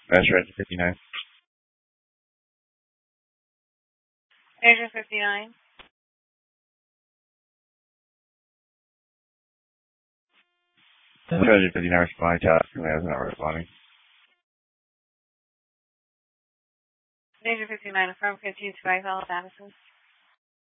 Azure 59. Azure 59. Azure 59 responding to us. That's not responding. Azure 59, affirm 15 to 5 Madison.